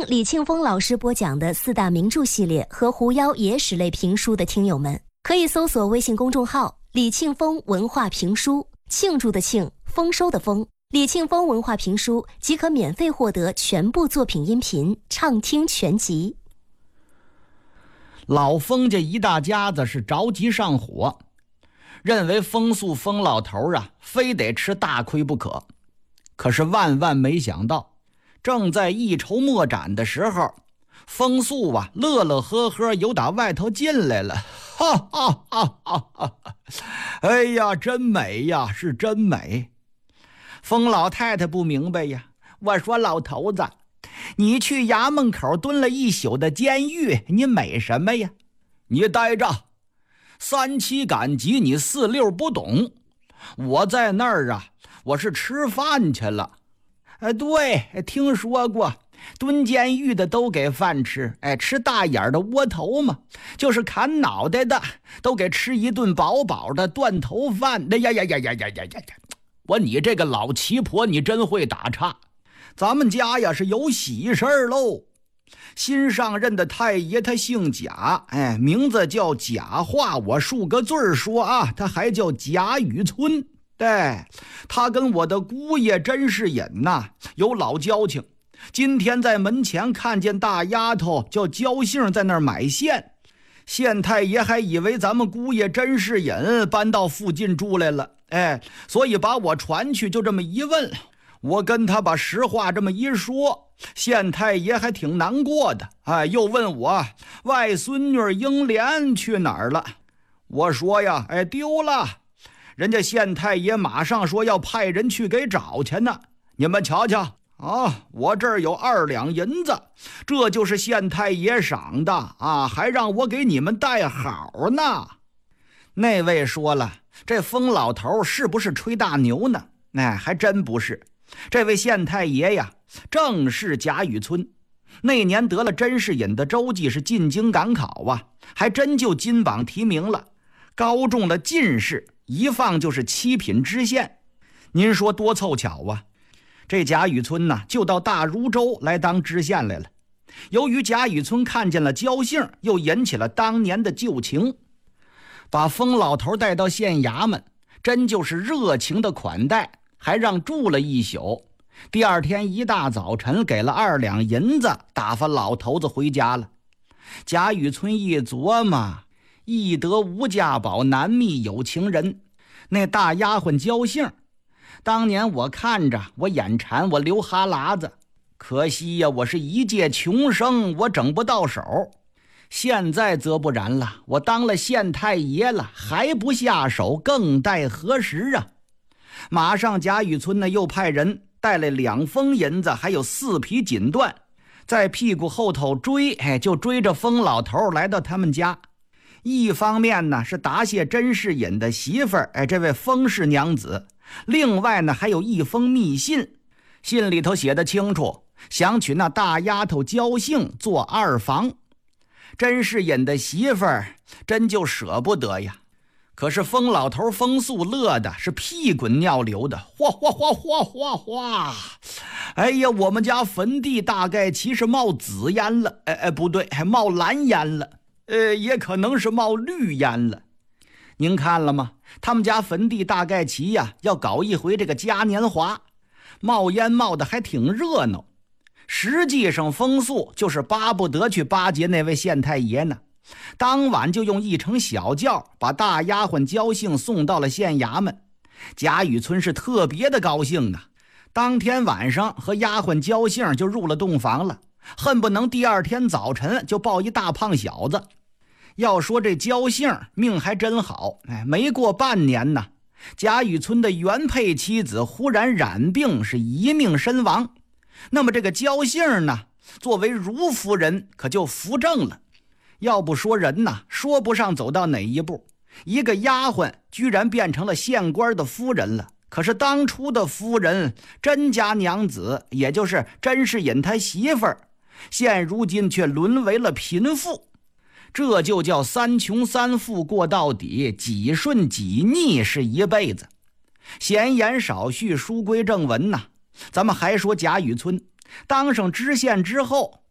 听李庆峰老师播讲的四大名著系列和狐妖野史类评书的听友们，可以搜索微信公众号李庆峰文化评书，庆祝的庆，丰收的丰，李庆峰文化评书即可免费获得全部作品音频畅听全集。 老封家一大家子是着急上火，认为风素疯老头非得吃大亏不可。可是万万没想到，正在一筹莫展的时候，风素乐乐呵呵由打外头进来了，哈哈哈哈哈！哎呀，真美呀，是真美。风老太太不明白呀，我说老头子，你去衙门口蹲了一宿的监狱，你美什么呀？你待着，3七赶集你4六不懂，我在那儿我是吃饭去了。对，听说过，蹲监狱的都给饭吃，吃大眼的窝头嘛，就是砍脑袋的都给吃一顿饱饱的断头饭。呀！我你这个老奇婆，你真会打岔。咱们家是有喜事儿喽，新上任的太爷他姓贾，名字叫贾化，我数个字儿说他还叫贾雨村。对，他跟我的姑爷甄士隐有老交情。今天在门前看见大丫头叫焦杏在那儿买线，县太爷还以为咱们姑爷甄士隐搬到附近住来了，所以把我传去，就这么一问，我跟他把实话这么一说，县太爷还挺难过的，又问我外孙女英莲去哪儿了。我说丢了。人家县太爷马上说要派人去给找去呢。你们瞧瞧我这儿有2两银子，这就是县太爷赏的还让我给你们带好呢。那位说了，这疯老头是不是吹大牛呢？还真不是。这位县太爷正是贾雨村，那年得了甄士隐的周记，是进京赶考还真就金榜题名了，高中了进士，一放就是7品知县。您说多凑巧这贾雨村就到大如州来当知县来了。由于贾雨村看见了焦杏，又引起了当年的旧情，把疯老头带到县衙门，真就是热情的款待，还让住了一宿。第二天一大早晨给了2两银子，打发老头子回家了。贾雨村一琢磨，易得无价宝，难觅有情人。那大丫鬟焦杏，当年我看着我眼馋，我流哈喇子，可惜呀，我是一介穷生，我整不到手。现在则不然了，我当了县太爷了，还不下手，更待何时啊？马上贾雨村又派人带来2封银子，还有4匹锦缎，在屁股后头追，就追着疯老头来到他们家。一方面是答谢甄士隐的媳妇儿，这位封氏娘子，另外还有一封密信，信里头写得清楚，想娶那大丫头焦杏做2房。甄士隐的媳妇儿真就舍不得呀，可是疯老头风素乐的是屁滚尿流的，哗哗哗哗哗哗！哎呀，我们家坟地大概其实冒紫烟了，不对，还冒蓝烟了，也可能是冒绿烟了。您看了吗？他们家坟地大概其要搞一回这个嘉年华，冒烟冒的还挺热闹。实际上风素就是巴不得去巴结那位县太爷呢。当晚就用一乘小轿把大丫鬟焦杏送到了县衙门。贾雨村是特别的高兴当天晚上和丫鬟焦杏就入了洞房了，恨不能第二天早晨就抱一大胖小子。要说这焦杏命还真好，没过半年贾雨村的原配妻子忽然染病，是一命身亡。那么这个焦杏作为如夫人可就扶正了。要不说人说不上走到哪一步，一个丫鬟居然变成了县官的夫人了。可是当初的夫人甄家娘子，也就是甄士隐他媳妇儿，现如今却沦为了贫妇。这就叫3穷3富过到底，几顺几逆是一辈子。闲言少叙，书归正文咱们还说贾雨村当上知县之后，